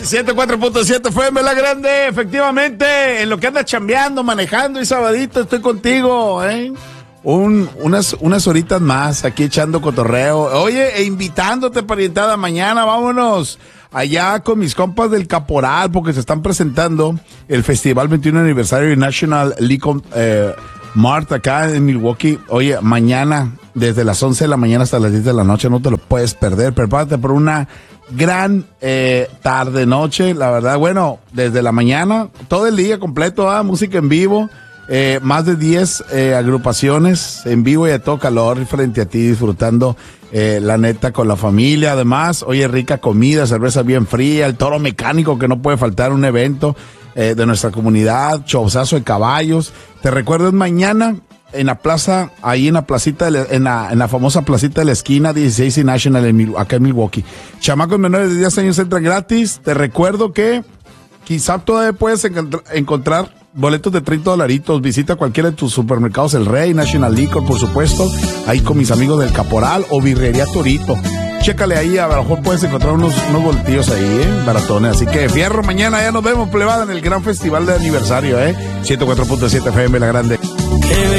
104.7 FM La Grande, efectivamente, en lo que andas chambeando, manejando y sabadito, estoy contigo, unas horitas más aquí echando cotorreo. Oye, invitándote parientada, mañana vámonos allá con mis compas del Caporal, porque se están presentando el Festival 21 Aniversario de National League Mart acá en Milwaukee. Oye, mañana desde las 11 de la mañana hasta las 10 de la noche, no te lo puedes perder. Prepárate por una gran tarde, noche, la verdad. Bueno, desde la mañana, todo el día completo, música en vivo, más de 10 agrupaciones en vivo y a todo calor frente a ti, disfrutando la neta con la familia. Además, oye, rica comida, cerveza bien fría, el toro mecánico que no puede faltar, un evento de nuestra comunidad, showzazo de caballos. Te recuerdo, es mañana en la plaza, ahí en la placita, en la famosa placita de la esquina, 16 y National, acá en Milwaukee. Chamacos menores de 10 años entran gratis. Te recuerdo que quizá todavía puedes encontrar boletos de $30. Visita cualquiera de tus supermercados El Rey, National Liquor, por supuesto, ahí con mis amigos del Caporal o Birrería Torito. Chécale ahí, a lo mejor puedes encontrar unos boletillos ahí, baratones. Así que fierro, mañana ya nos vemos, plebada, en el gran festival de aniversario, 104.7 FM La Grande.